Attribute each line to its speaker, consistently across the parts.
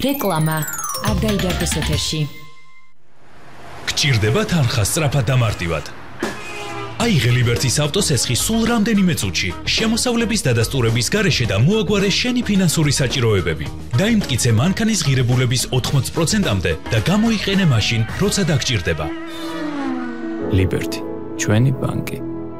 Speaker 1: რეკლამა არ დაიდარდეს ეთერში.
Speaker 2: გჭირდება თანხა სწრაფად და მარტივად. აიღე ლიბერტის ავტოსესხი სულ რამდენიმე წუთში, შემოსავლების დადასტურების გარეშე და მოაგვარე შენი ფინანსური საჭიროებები. დაიმტკიცე მანქანის ღირებულების 80%-მდე და გამოიყენე მაშინ, როცა დაგჭირდება.
Speaker 3: ლიბერტი, ჩვენი ბანკი.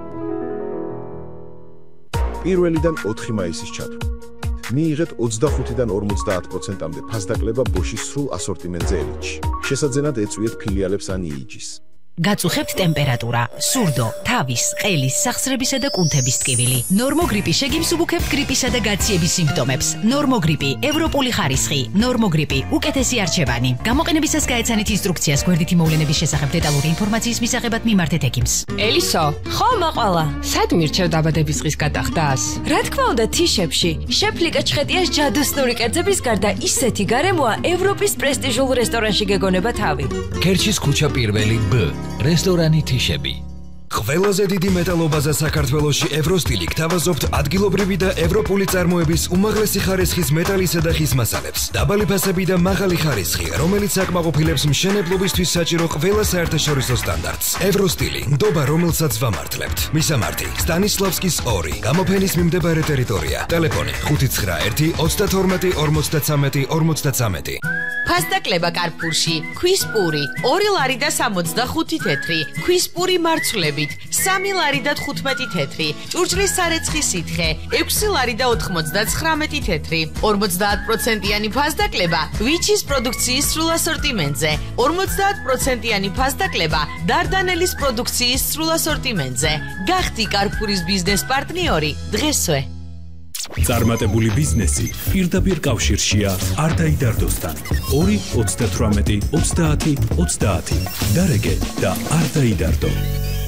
Speaker 4: პირველიდან 4 მაისის ჩათვლით. მიიღეთ 25-დან 50%-მდე ფასდაკლება ბოშის სრულ ასორტიმენტზე ელიტში. შესაძენად ეწვიეთ ფილიალებს ან იიჯის.
Speaker 1: გაწუხებთ ტემპერატურა, სურდო, თავის, ყელის, სახსრებისა და კუნთების ტკივილი. ნორმოგრიპი შეგიმსუბუქებთ გრიპისა და გაციების სიმპტომებს. ნორმოგრიპი, ევროპული ხარისხი, ნორმოგრიპი, უკეთესი არჩევანი. გამოყენებისას გაეცანით ინსტრუქციას გვერდითი მოვლენების შესახებ დეტალური ინფორმაციის მისაღებად მიმართეთ ექიმს.
Speaker 5: ელისო, ხო მაყვალა.
Speaker 6: სად მირჩევ დაბადების დღის გადახდას?
Speaker 5: რა თქმა უნდა, თიშებში. შეფ ლიკა ჩხეტიას ჯადოსნური კერძების გარდა ისეთი გარემოა ევროპის პრესტიჟულ რესტორანში გეგონება თავი.
Speaker 7: კერჩის ქუჩა პირველი B. რესტორანი თიშები. ყველაზე დიდი მეტალობაზა საქართველოში ევროსტილი გთავაზობთ ადგილობრივი და ევროპული წარმოების უმაღლესი ხარისხის მეტალისა და ხის მასალებს. დაბალი ფასები და მაღალი ხარისხი, რომელიც აკმაყოფილებს მშენებლობისთვის საჭირო ყველა საერთაშორისო სტანდარტს. ევროსტილი, ნდობა რომელსაც ვამართლებთ. მისამართი: სტანისლავსკის 2, გამოფენის მიმდებარე ტერიტორია. ტელეფონი: 591 32 53 53.
Speaker 5: ფასდაკლება კარფურში, ქვის პური, 2 ლარი და 65 თეთრი, ქვის პური მარცვლებით, 3 ლარი და 15 თეთრი, ჭურჭლის სარეცხი სითხე, 6 ლარი და 99 თეთრი, 50%-იანი ფასდაკლება ვიჩის პროდუქციის სრულ ასორტიმენტზე, 50%-იანი ფასდაკლება დარდანელის პროდუქციის სრულ ასორტიმენტზე. გახდი კარფურის ბიზნეს პარტნიორი დღესვე.
Speaker 2: წარმატებული ბიზნესი პირდაპირ კავშირშია არ დაიდარდოსთან. 2 38 30 30. დარეგე და არ დაიდარდო.